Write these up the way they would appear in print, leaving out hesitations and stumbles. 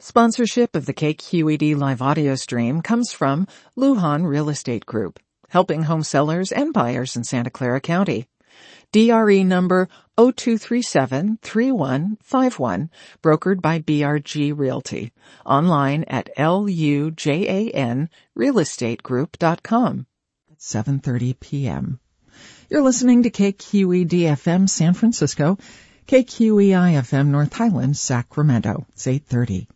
Sponsorship of the KQED live audio stream comes from Lujan Real Estate Group, helping home sellers and buyers in Santa Clara County. DRE number 0237-3151, brokered by BRG Realty. Online at lujanrealestategroup.com. At 7:30 p.m. You're listening to KQED-FM San Francisco, KQEI-FM North Highlands, Sacramento. It's 8:30.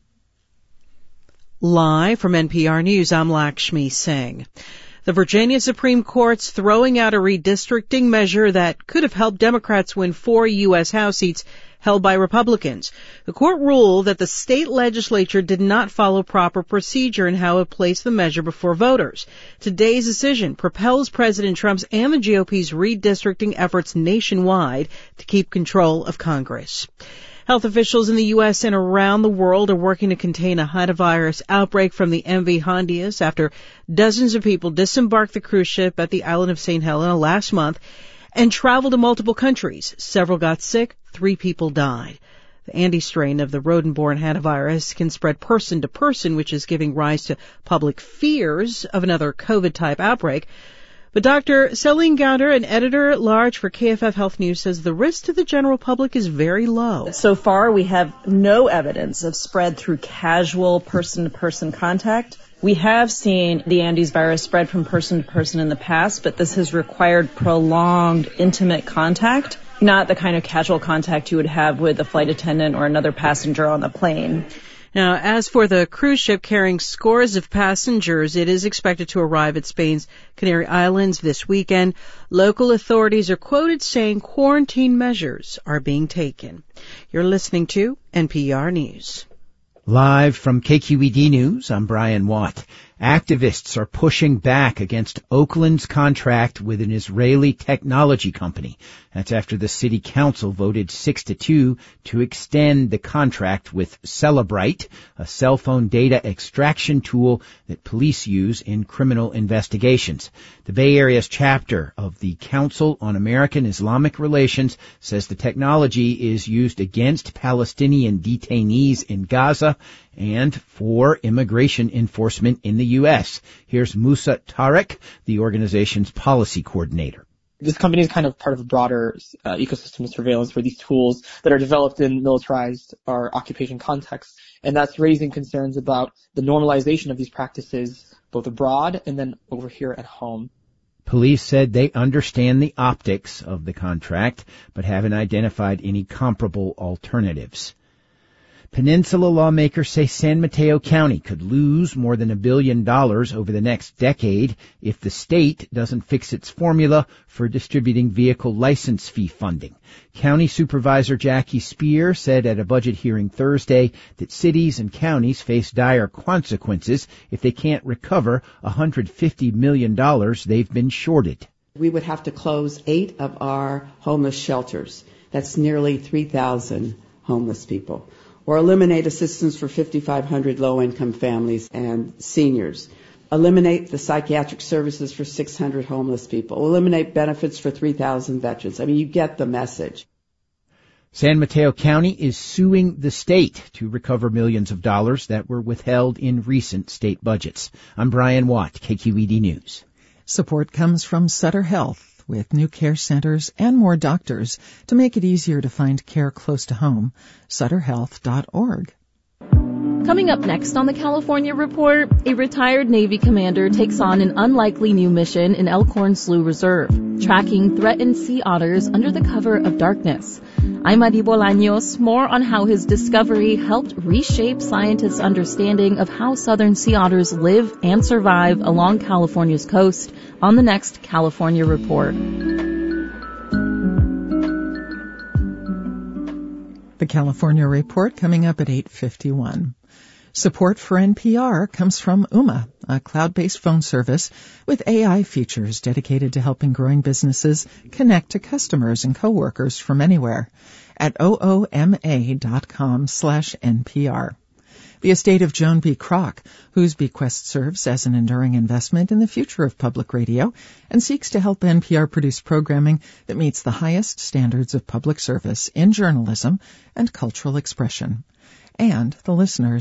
Live from NPR News, I'm Lakshmi Singh. The Virginia Supreme Court's throwing out a redistricting measure that could have helped Democrats win 4 U.S. House seats held by Republicans. The court ruled that the state legislature did not follow proper procedure in how it placed the measure before voters. Today's decision propels President Trump's and the GOP's redistricting efforts nationwide to keep control of Congress. Health officials in the U.S. and around the world are working to contain a hantavirus outbreak from the MV Hondias after dozens of people disembarked the cruise ship at the island of St. Helena last month and traveled to multiple countries. Several got sick, 3 people died. The Andes strain of the rodent-borne hantavirus can spread person to person, which is giving rise to public fears of another COVID-type outbreak. But Dr. Celine Gounder, an editor-at-large for KFF Health News, says the risk to the general public is very low. So far, we have no evidence of spread through casual person-to-person contact. We have seen the Andes virus spread from person to person in the past, but this has required prolonged, intimate contact, not the kind of casual contact you would have with a flight attendant or another passenger on the plane. Now, as for the cruise ship carrying scores of passengers, it is expected to arrive at Spain's Canary Islands this weekend. Local authorities are quoted saying quarantine measures are being taken. You're listening to NPR News. Live from KQED News, I'm Brian Watt. Activists are pushing back against Oakland's contract with an Israeli technology company. That's after the city council voted 6-2 to extend the contract with Cellebrite, a cell phone data extraction tool that police use in criminal investigations. The Bay Area's chapter of the Council on American Islamic Relations says the technology is used against Palestinian detainees in Gaza and for immigration enforcement in the U.S. Here's Musa Tarek, the organization's policy coordinator. This company is kind of part of a broader ecosystem of surveillance for these tools that are developed in militarized or occupation contexts. And that's raising concerns about the normalization of these practices, both abroad and then over here at home. Police said they understand the optics of the contract, but haven't identified any comparable alternatives. Peninsula lawmakers say San Mateo County could lose more than $1 billion over the next decade if the state doesn't fix its formula for distributing vehicle license fee funding. County Supervisor Jackie Spear said at a budget hearing Thursday that cities and counties face dire consequences if they can't recover $150 million they've been shorted. We would have to close 8 of our homeless shelters. That's nearly 3,000 homeless people. Or eliminate assistance for 5,500 low-income families and seniors. Eliminate the psychiatric services for 600 homeless people. Eliminate benefits for 3,000 veterans. I mean, you get the message. San Mateo County is suing the state to recover millions of dollars that were withheld in recent state budgets. I'm Brian Watt, KQED News. Support comes from Sutter Health, with new care centers and more doctors to make it easier to find care close to home. SutterHealth.org. Coming up next on the California Report, a retired Navy commander takes on an unlikely new mission in Elkhorn Slough Reserve, tracking threatened sea otters under the cover of darkness. I'm Mari Bolaños. More on how his discovery helped reshape scientists' understanding of how southern sea otters live and survive along California's coast on the next California Report. The California Report coming up at 8:51. Support for NPR comes from Ooma, a cloud-based phone service with AI features dedicated to helping growing businesses connect to customers and coworkers from anywhere at ooma.com/NPR. The estate of Joan B. Kroc, whose bequest serves as an enduring investment in the future of public radio and seeks to help NPR produce programming that meets the highest standards of public service in journalism and cultural expression. And the listeners